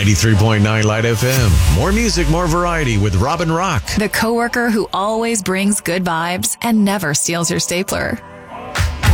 93.9 Light FM. More music, more variety with Robin Rock. The coworker who always brings good vibes and never steals your stapler.